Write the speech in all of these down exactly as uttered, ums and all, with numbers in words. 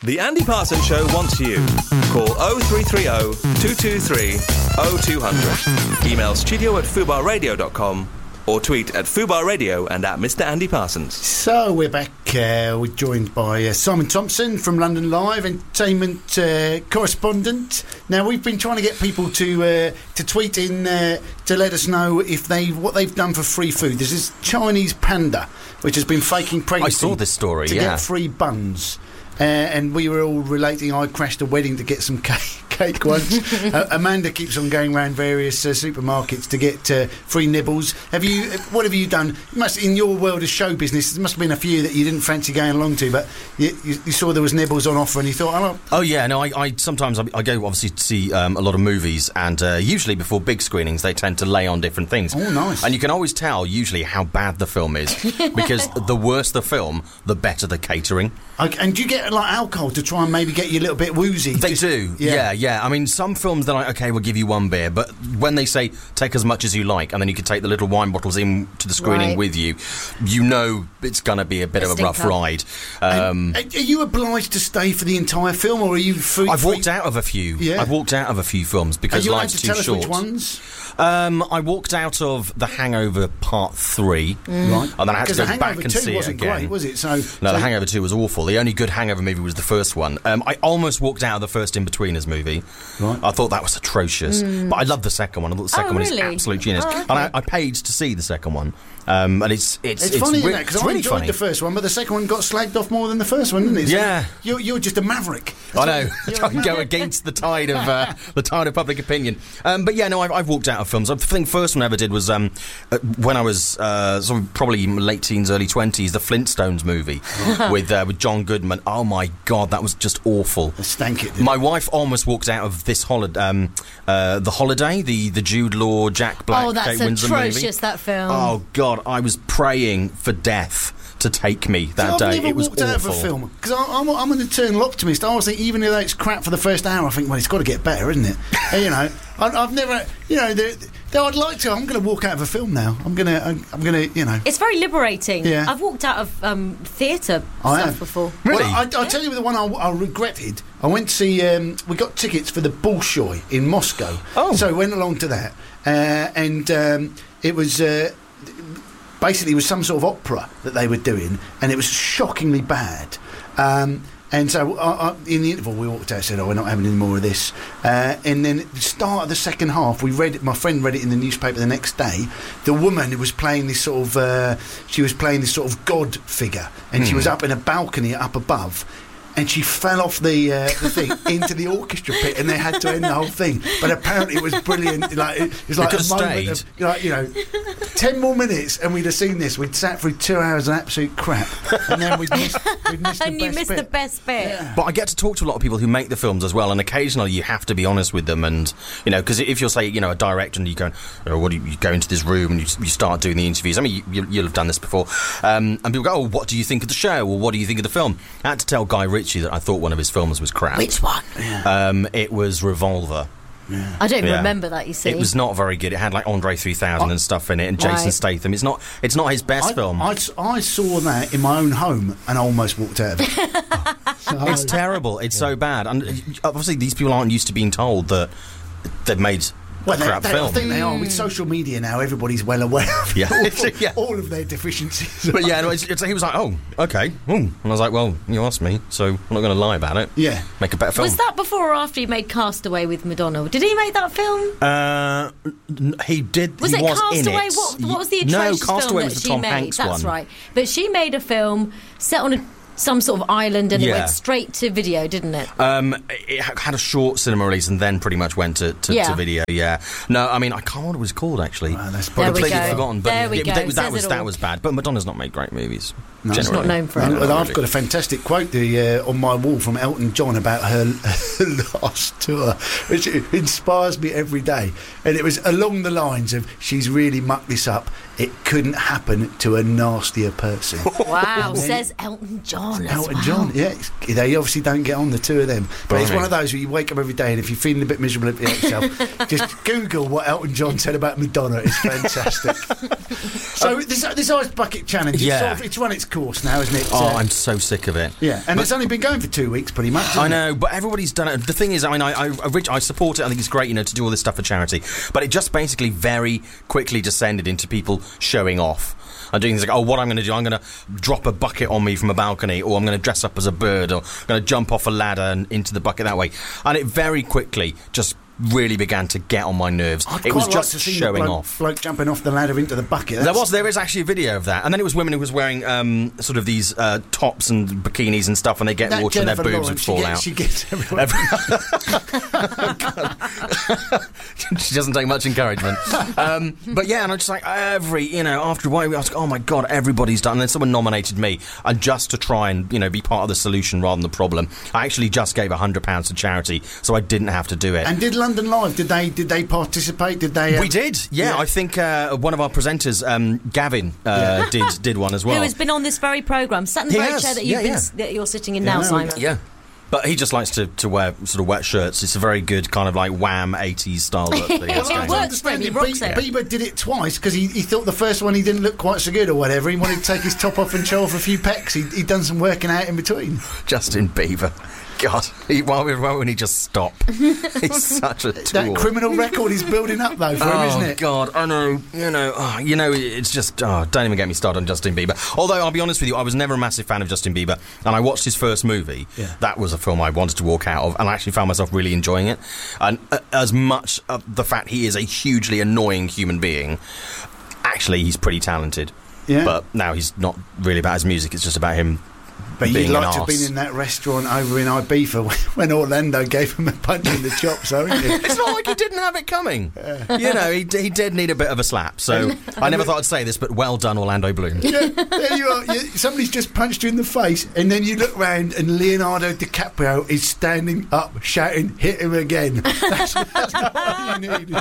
The Andy Parsons Show wants you. Call oh three three oh, two two three, oh two hundred. Email studio at fubar radio dot com or tweet at Fubar Radio and at Mister Andy Parsons. So we're back. Uh, we're joined by uh, Simon Thompson from London Live, entertainment uh, correspondent. Now we've been trying to get people to uh, to tweet in uh, to let us know if they what they've done for free food. There's this Chinese panda which has been faking pregnancy. I saw this story. to yeah. get free buns. Uh, and we were all relating. I crashed a wedding to get some cake, cake once. uh, Amanda keeps on going around various uh, supermarkets to get uh, free nibbles. Have you? What have you done? You must, in your world of show business, there must have been a few that you didn't fancy going along to, but you, you, you saw there was nibbles on offer, and you thought, "Oh, oh yeah, no." I, I sometimes I, I go obviously to see um, a lot of movies, and uh, usually before big screenings, they tend to lay on different things. Oh, nice! And you can always tell usually how bad the film is because the worse the film, the better the catering. Okay, and do you get like alcohol to try and maybe get you a little bit woozy? They Just, do, yeah. yeah, yeah. I mean, some films they're like, okay, we'll give you one beer, but when they say take as much as you like, and then you can take the little wine bottles in to the screening Right. with you, you know it's going to be a bit A of a rough stinker. ride. Um, And, are you obliged to stay for the entire film, or are you free? I've free? walked out of a few. Yeah. I've walked out of a few films Are because you allowed life's to too tell us short. which ones? Um, I walked out of The Hangover Part Three, Right. and then I had to Because go The back Hangover and two see it wasn't again. great, was it? So, No, so The Hangover Two was awful. The only good Hangover movie was the first one. Um, I almost walked out of the first In-Betweeners movie. Right. I thought that was atrocious, but I love the second one. I thought the second Oh, one really? is absolute genius, Oh, okay. and I, I paid to see the second one. Um, and it's it's It's, funny, re- isn't it? Because it's I really enjoyed funny. the first one, but the second one got slagged off more than the first one, didn't it? So Yeah. You're, you're just a maverick. I know. You're Try a and go maverick. against the tide of uh, the tide of public opinion. Um, but yeah, no, I've, I've walked out of films. I think the first one I ever did was um, uh, when I was uh, sort of probably late teens, early twenties. The Flintstones movie with uh, with John Goodman. Oh my God, that was just awful. Stank it. didn't My wife almost walked out of this holiday, um, uh, the holiday, the the Jude Law, Jack Black, Oh, that's Kate Winslet atrocious, movie. that film. Oh God, I was praying for death to take me that So I've day. never It was walked awful. out of a film because I'm, I'm an eternal optimist. I always think even though it's crap for the first hour, I think, well, it's got to get better, isn't it? And, you know, I, I've never, you know, the, though I'd like to. I'm going to walk out of a film now. I'm going to, I'm, I'm going to, you know. It's very liberating. Yeah. I've walked out of um, theatre I stuff have. before. Really? Well, I, I'll tell you the one I, I regretted. I went to see. Um, we got tickets for the Bolshoi in Moscow. Oh. So I went along to that, uh, and um, it was. Uh, Basically, it was some sort of opera that they were doing, and it was shockingly bad. Um, and so, I, I, in the interval, we walked out and said, "Oh, we're not having any more of this." Uh, and then, at the start of the second half, we read it. My friend read it in the newspaper the next day. The woman who was playing this sort of, uh, she was playing this sort of god figure, and she was up in a balcony up above. And she fell off the uh, the thing into the orchestra pit, and they had to end the whole thing. But apparently, it was brilliant. Like it was like could a have moment stayed. of, like, you know, ten more minutes, and we'd have seen this. We'd sat through two hours of absolute crap, and then we'd missed, we'd missed the And you best missed bit. the best bit. Yeah. But I get to talk to a lot of people who make the films as well, and occasionally you have to be honest with them. And you know, because if you're say, you know, a director and you go, oh, what do you, you go into this room and you, you start doing the interviews. I mean, you, you, you'll have done this before, um, and people go, oh, what do you think of the show, or what do you think of the film? I had to tell Guy Ritchie that I thought one of his films was crap. Which one? Um, it was Revolver. I don't even Yeah. remember that, you see. It was not very good. It had like Andre three thousand and stuff in it, and Jason Right. Statham. It's not. It's not his best I, film. I, I saw that in my own home, and I almost walked out of it. So- It's terrible. It's so bad. And uh, obviously, these people aren't used to being told that they've made Well, a they, crap they, I film. think they are. With social media now, everybody's well aware of Yeah. all, Yeah. all of their deficiencies. But yeah, no, it's, it's, he was like, oh, okay. Ooh. And I was like, well, you asked me, so I'm not going to lie about it. Yeah. Make a better film. Was that before or after he made Castaway with Madonna? Did he make that film? Uh, n- he did. Was he it was Castaway? in it. What, what was the No, atrocious film Castaway that was the she Tom made? Hanks That's one. right. But she made a film set on a, some sort of island, and it Yeah. went straight to video, didn't it? Um, it ha- had a short cinema release and then pretty much went to, to, Yeah. to video. Yeah. No, I mean I can't remember what it was called actually. Wow, that's There probably we completely go. forgotten. But There we yeah, go. That, that Says was it that all. was bad. But Madonna's not made great movies. No. She's not generally. known for No, it. but I've really. got a fantastic quote the, uh, on my wall from Elton John about her last tour, which inspires me every day. And it was along the lines of, she's really mucked this up. It couldn't happen to a nastier person. Wow, says Elton John. as Elton well. John, yeah. it's- They obviously don't get on, the two of them. But it's Blimey. one of those where you wake up every day, and if you're feeling a bit miserable about yourself, just Google what Elton John said about Madonna. It's fantastic. So this this ice bucket challenge, it's, Yeah. sort of, it's run its course now, isn't it? Oh, Uh, I'm so sick of it. yeah, and it's only been going for two weeks, pretty much. Hasn't I it? know, but everybody's done it. The thing is, I mean, I, I, I I support it. I think it's great, you know, to do all this stuff for charity. But it just basically very quickly descended into people showing off. And doing things like, oh, what I'm going to do, I'm going to drop a bucket on me from a balcony, or I'm going to dress up as a bird, or I'm going to jump off a ladder and into the bucket that way. And it very quickly just really began to get on my nerves. I'd It was quite like just to see showing the bloke, off. bloke jumping off the ladder into the bucket. There That's- was, there is actually a video of that, and then it was women who was wearing um, sort of these uh, tops and bikinis and stuff, and they get that water and their Jennifer boobs would Lawrence, fall she out. gets, she gets everyone. She doesn't take much encouragement. um, but yeah, and I just like every, you know, after a while, I was like, oh my god, everybody's done. And then someone nominated me, and just to try and, you know, be part of the solution rather than the problem, I actually just gave a hundred pounds to charity, so I didn't have to do it. And did London Live? Did they? Did they participate? Did they? Um, We did, yeah. yeah. I think uh, one of our presenters, um, Gavin, uh, did did one as well. Who has been on this very programme, sat in the He very has, chair that, yeah, you've been, yeah. s- that you're sitting in Yeah, now, no, Simon. Yeah. But he just likes to, to wear sort of wet shirts. It's a very good kind of like Wham! eighties style look that he has It going I on. works for him, understand he it. rocks Be- it. Bieber did it twice because he, he thought the first one he didn't look quite so good or whatever. He wanted to take his top off and show off a few pecs. He, he'd done some working out in between. Justin Bieber. God, he, why, why wouldn't he just stop? He's such a tool. That criminal record is building up though for him, Oh isn't it? God, I know, you know, oh, you know, it's just, oh, don't even get me started on Justin Bieber. Although I'll be honest with you, I was never a massive fan of Justin Bieber, and I watched his first movie. Yeah. That was a film I wanted to walk out of, and I actually found myself really enjoying it. And uh, as much of the fact he is a hugely annoying human being, actually he's pretty talented. Yeah. But now he's not really about his music; it's just about him. But you'd being like an to have arse. been in that restaurant over in Ibiza when Orlando gave him a punch in the chops, though, isn't it? It's not like he didn't have it coming. You know, he, he did need a bit of a slap. So I never thought I'd say this, but well done, Orlando Bloom. Yeah, there you are. You, somebody's just punched you in the face, and then you look round, and Leonardo DiCaprio is standing up, shouting, "Hit him again!" That's, that's all you need.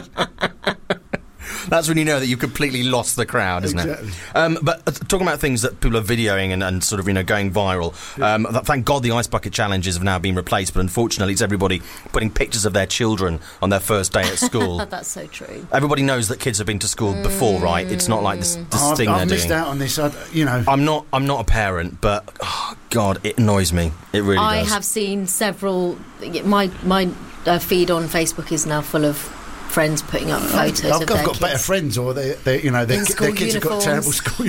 That's when you know that you've completely lost the crowd, isn't Exactly. it? Um, but uh, talking about things that people are videoing and, and sort of, you know, going viral, um, th- thank God the Ice Bucket Challenges have now been replaced, but unfortunately it's everybody putting pictures of their children on their first day at school. That's so true. Everybody knows that kids have been to school before, right? It's not like this, this I've, thing I've they're missed doing. out on this. I, you know, I'm not. I'm not a parent, but oh, God, it annoys me. It really I does. have seen several. My my uh, feed on Facebook is now full of friends putting up photos I've, of got, their got better kids. friends, or they, they you know, their, In ki- school their kids have got uniforms. terrible school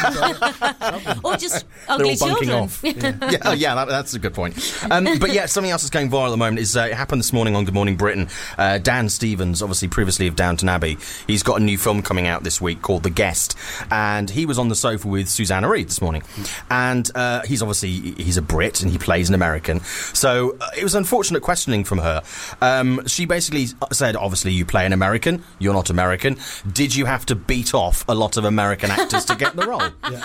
uniforms. Or just They're ugly all bunking children. off. yeah, oh, yeah that, that's a good point. Um, but yeah, something else that's going viral at the moment is uh, it happened this morning on Good Morning Britain. Uh, Dan Stevens, obviously previously of Downton Abbey, he's got a new film coming out this week called The Guest, and he was on the sofa with Susanna Reid this morning. And uh, he's obviously he's a Brit and he plays an American, so uh, it was unfortunate questioning from her. Um, she basically said, obviously you play an American, you're not American. Did you have to beat off a lot of American actors to get the role? Yeah.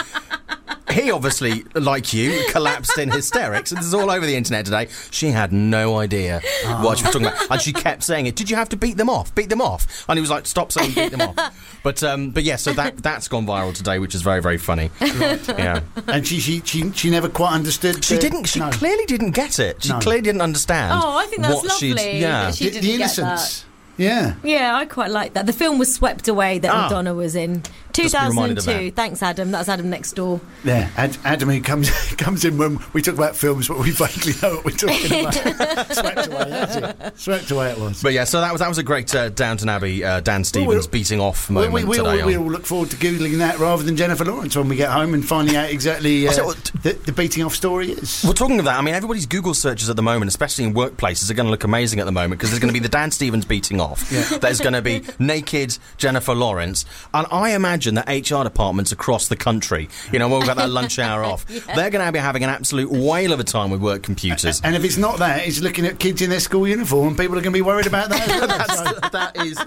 He obviously, like you, collapsed in hysterics. And this is all over the internet today. She had no idea what she was talking about. And she kept saying it. Did you have to beat them off? Beat them off? And he was like, stop saying beat them off. But um, but yeah, so that, that's gone viral today, which is very, very funny. Yeah. And she, she, she, she never quite understood. She uh, didn't, she no. clearly didn't get it. She No. clearly didn't understand. Oh, I think that's what she'd- lovely Yeah. that she the, didn't the get that. innocence. Yeah. Yeah, I quite like that. The film was Swept Away that Ah. Madonna was in. Just be reminded of two thousand two. that. Thanks, Adam. That's Adam next door. Yeah, Ad, Adam who comes comes in when we talk about films, but we vaguely know what we're talking about. Swept away, that's it. Swept away it was. But yeah, so that was that was a great uh, Downton Abbey, uh, Dan Stevens we'll- beating off We, moment we, we, today. all, we on- all look forward to googling that rather than Jennifer Lawrence when we get home and finding out exactly uh, I tell you what- the, the beating off story is. Well, talking of that, I mean, everybody's Google searches at the moment, especially in workplaces, are going to look amazing at the moment because there's going to be the Dan Stevens beating off. Yeah. There's going to be naked Jennifer Lawrence. And I imagine that H R departments across the country, you know, when we've got that lunch hour off, they're going to be having an absolute whale of a time with work computers. And if it's not that, it's looking at kids in their school uniform, and people are going to be worried about that as well. So- That's, that is